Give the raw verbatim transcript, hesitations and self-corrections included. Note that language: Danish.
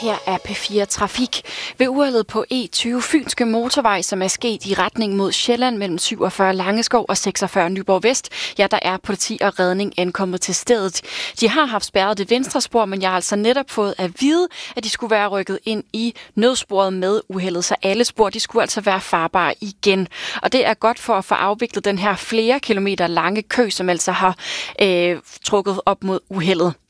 her er P fire Trafik. Ved uheldet på E tyve Fynske Motorvej, som er sket i retning mod Sjælland mellem syvogfyrre Langeskov og seksogfyrre Nyborg Vest, ja, der er politi og redning ankommet til stedet. De har haft spærret det venstre spor, men jeg har altså netop fået at vide, at de skulle være rykket ind i nødsporet med uheldet, så alle spor, de skulle altså være farbare igen. Og det er godt for at få afviklet den her flere kilometer lange kø, som altså har øh, trukket op mod uheldet.